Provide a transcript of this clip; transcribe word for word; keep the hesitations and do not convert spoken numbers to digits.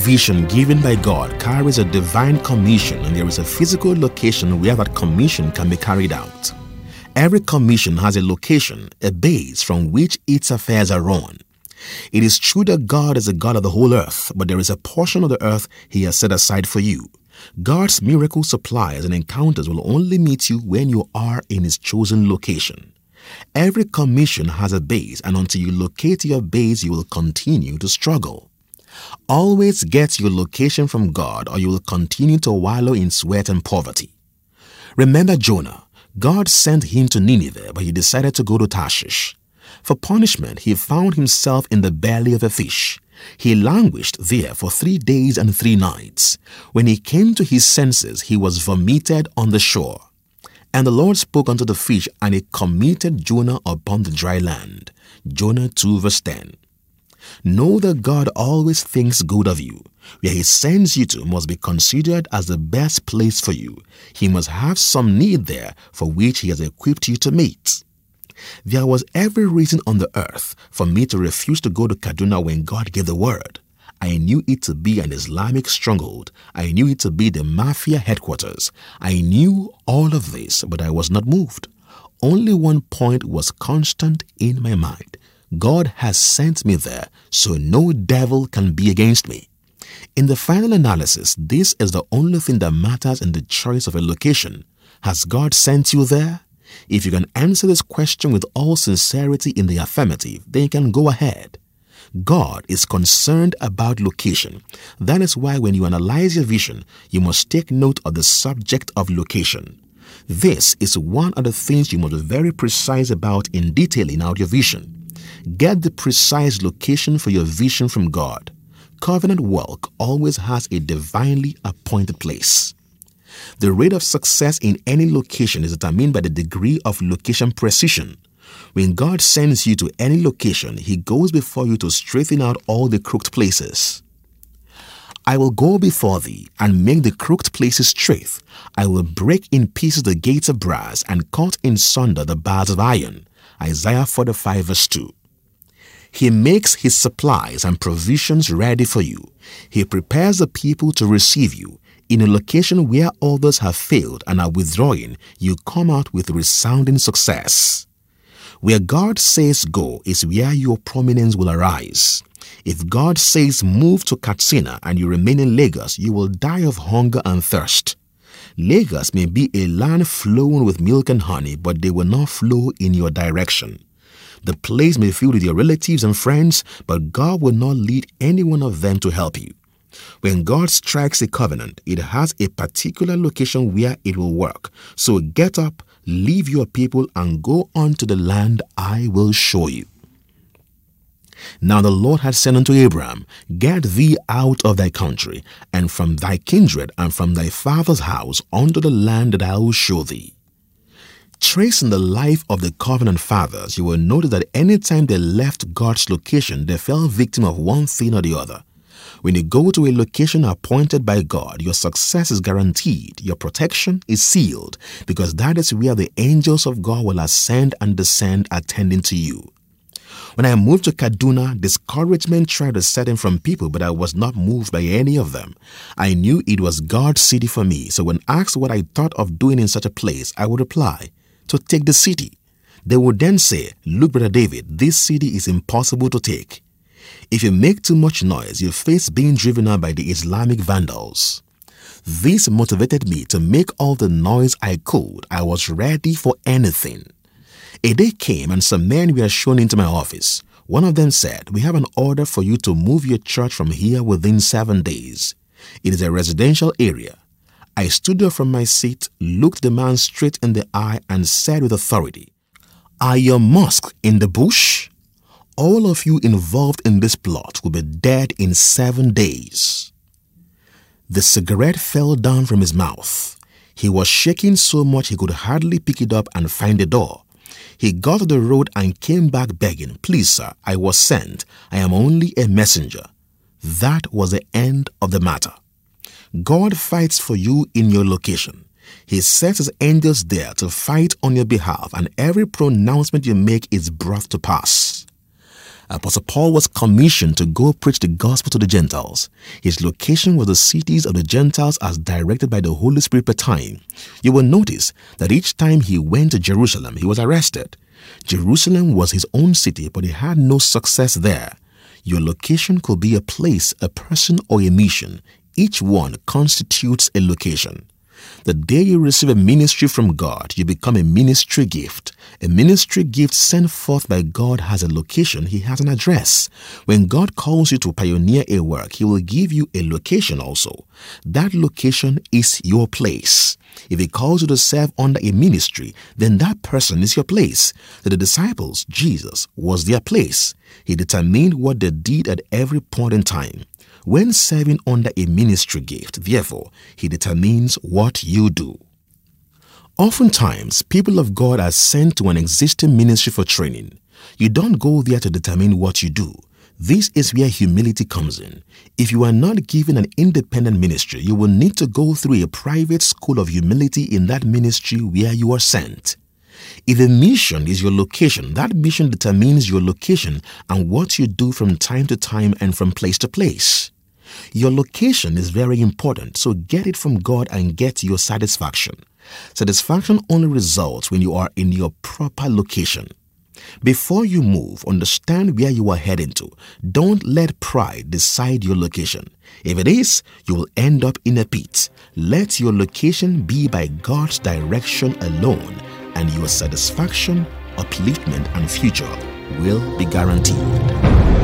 vision given by God carries a divine commission, and there is a physical location where that commission can be carried out. Every commission has a location, a base from which its affairs are run. It is true that God is the God of the whole earth, but there is a portion of the earth He has set aside for you. God's miracle supplies and encounters will only meet you when you are in His chosen location. Every commission has a base, and until you locate your base, you will continue to struggle. Always get your location from God, or you will continue to wallow in sweat and poverty. Remember Jonah. God sent him to Nineveh, but he decided to go to Tarshish. For punishment, he found himself in the belly of a fish. He languished there for three days and three nights. When he came to his senses, he was vomited on the shore. And the Lord spoke unto the fish, and it committed Jonah upon the dry land. Jonah two verse ten. Know that God always thinks good of you. Where He sends you to must be considered as the best place for you. He must have some need there for which He has equipped you to meet. There was every reason on the earth for me to refuse to go to Kaduna when God gave the word. I knew it to be an Islamic stronghold. I knew it to be the mafia headquarters. I knew all of this, but I was not moved. Only one point was constant in my mind. God has sent me there, so no devil can be against me. In the final analysis, this is the only thing that matters in the choice of a location. Has God sent you there? If you can answer this question with all sincerity in the affirmative, then you can go ahead. God is concerned about location. That is why when you analyze your vision, you must take note of the subject of location. This is one of the things you must be very precise about in detailing out your vision. Get the precise location for your vision from God. Covenant work always has a divinely appointed place. The rate of success in any location is determined by the degree of location precision. When God sends you to any location, He goes before you to straighten out all the crooked places. I will go before thee and make the crooked places straight. I will break in pieces the gates of brass and cut in sunder the bars of iron. Isaiah forty-five verse two. He makes His supplies and provisions ready for you. He prepares the people to receive you. In a location where others have failed and are withdrawing, you come out with resounding success. Where God says go is where your prominence will arise. If God says move to Katsina and you remain in Lagos, you will die of hunger and thirst. Lagos may be a land flowing with milk and honey, but they will not flow in your direction. The place may fill with your relatives and friends, but God will not lead any one of them to help you. When God strikes a covenant, it has a particular location where it will work. So get up, leave your people, and go on to the land I will show you. Now the Lord had said unto Abraham, Get thee out of thy country, and from thy kindred, and from thy father's house, unto the land that I will show thee. Tracing the life of the covenant fathers, you will notice that any time they left God's location, they fell victim of one thing or the other. When you go to a location appointed by God, your success is guaranteed, your protection is sealed, because that is where the angels of God will ascend and descend attending to you. When I moved to Kaduna, discouragement tried to set in from people, but I was not moved by any of them. I knew it was God's city for me, so when asked what I thought of doing in such a place, I would reply, to take the city. They would then say, Look, Brother David, this city is impossible to take. If you make too much noise, you face being driven out by the Islamic vandals. This motivated me to make all the noise I could. I was ready for anything. A day came and some men were shown into my office. One of them said, We have an order for you to move your church from here within seven days. It is a residential area. I stood up from my seat, looked the man straight in the eye, and said with authority, Are your mosques in the bush? All of you involved in this plot will be dead in seven days. The cigarette fell down from his mouth. He was shaking so much he could hardly pick it up and find the door. He got to the road and came back begging, Please, sir, I was sent. I am only a messenger. That was the end of the matter. God fights for you in your location. He sets His angels there to fight on your behalf, and every pronouncement you make is brought to pass. Apostle Paul was commissioned to go preach the gospel to the Gentiles. His location was the cities of the Gentiles as directed by the Holy Spirit per time. You will notice that each time he went to Jerusalem, he was arrested. Jerusalem was his own city, but he had no success there. Your location could be a place, a person, or a mission. Each one constitutes a location. The day you receive a ministry from God, you become a ministry gift. A ministry gift sent forth by God has a location, he has an address. When God calls you to pioneer a work, he will give you a location also. That location is your place. If he calls you to serve under a ministry, then that person is your place. To the disciples, Jesus was their place. He determined what they did at every point in time. When serving under a ministry gift, therefore, he determines what you do. Oftentimes, people of God are sent to an existing ministry for training. You don't go there to determine what you do. This is where humility comes in. If you are not given an independent ministry, you will need to go through a private school of humility in that ministry where you are sent. If a mission is your location, that mission determines your location and what you do from time to time and from place to place. Your location is very important, so get it from God and get your satisfaction. Satisfaction only results when you are in your proper location. Before you move, understand where you are heading to. Don't let pride decide your location. If it is, you will end up in a pit. Let your location be by God's direction alone, and your satisfaction, upliftment, and future will be guaranteed.